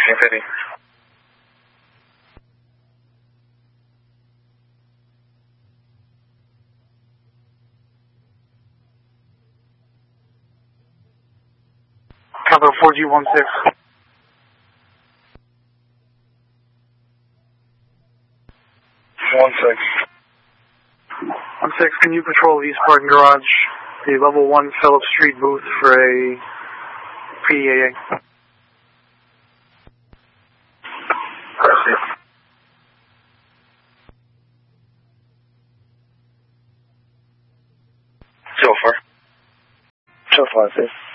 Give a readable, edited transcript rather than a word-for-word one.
Infinity. 4G16. 16, can you patrol East Parking Garage, the level 1 Phillips Street booth for a PDAA? So far, sis.